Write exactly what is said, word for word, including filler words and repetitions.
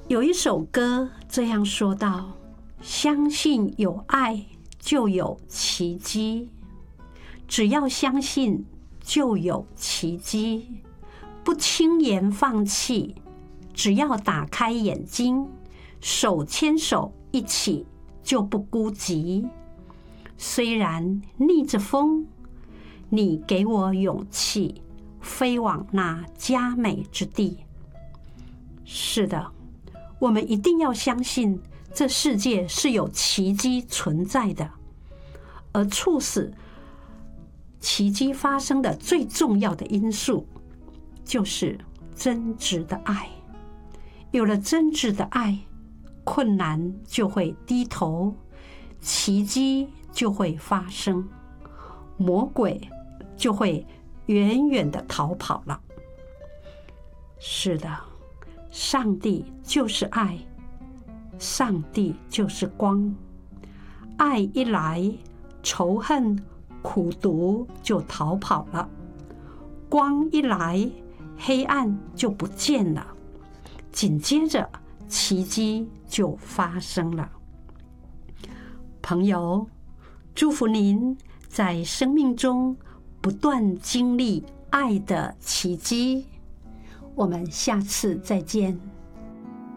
有一首歌这样说道：相信有爱就有奇迹，只要相信就有奇迹，不轻言放弃，只要打开眼睛，手牵手一起就不孤寂。虽然逆着风，你给我勇气，飞往那佳美之地。是的，我们一定要相信这世界是有奇迹存在的，而促使奇迹发生的最重要的因素就是真挚的爱。有了真挚的爱，困难就会低头，奇迹就会发生，魔鬼就会远远地逃跑了。是的，上帝就是爱，上帝就是光。爱一来，仇恨、苦毒就逃跑了；光一来，黑暗就不见了。紧接着，奇迹就发生了。朋友，祝福您在生命中不断经历爱的奇迹。我们下次再见。